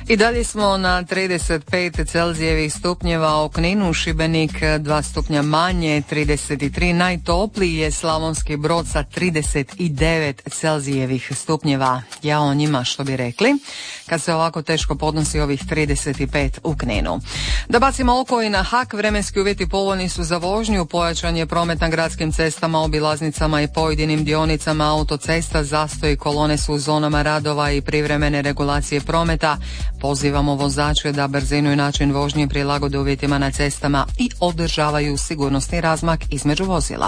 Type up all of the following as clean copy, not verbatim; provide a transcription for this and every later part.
I dalje smo na 35 Celzijevih stupnjeva u Kninu, Šibenik 2 stupnja manje, 33. Najtopliji je Slavonski Brod sa 39 Celzijevih stupnjeva. Ja o njima, što bi rekli, kad se ovako teško podnosi ovih 35 u Kninu. Da bacimo oko i na Hak, vremenski uvjeti povoljni su za vožnju, pojačan je promet na gradskim cestama, obilaznicama i pojedinim dionicama autocesta, zastoji kolone su u zonama radova i privremene regulacije prometa. Pozivamo vozače da brzinu i način vožnje prilagode uvjetima na cestama i održavaju sigurnosni razmak između vozila.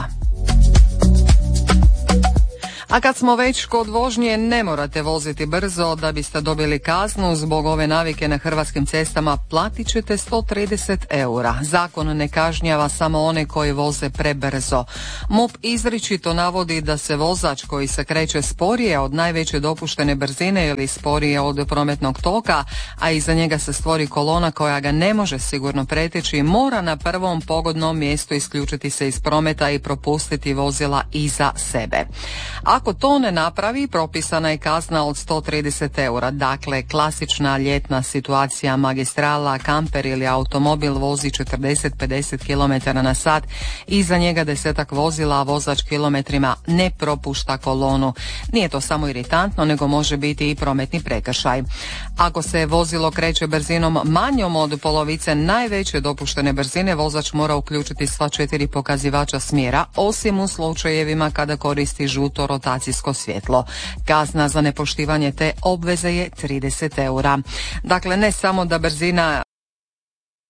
A kad smo već kod vožnje, ne morate voziti brzo da biste dobili kaznu. Zbog ove navike na hrvatskim cestama platit ćete 130 eura. Zakon ne kažnjava samo one koji voze prebrzo. MUP izričito navodi da se vozač koji se kreće sporije od najveće dopuštene brzine ili sporije od prometnog toka, a iza njega se stvori kolona koja ga ne može sigurno preteći, mora na prvom pogodnom mjestu isključiti se iz prometa i propustiti vozila iza sebe. Ako to ne napravi, propisana je kazna od 130 eura. Dakle, klasična ljetna situacija, magistrala, kamper ili automobil vozi 40-50 km na sat, iza njega 10-ak vozila, a vozač kilometrima ne propušta kolonu. Nije to samo iritantno, nego može biti i prometni prekršaj. Ako se vozilo kreće brzinom manjom od polovice najveće dopuštene brzine, vozač mora uključiti sva 4 pokazivača smjera, osim u slučajevima kada koristi žuto rotacijsko svjetlo. Kazna za nepoštivanje te obveze je 30 eura. Dakle, ne samo da brzina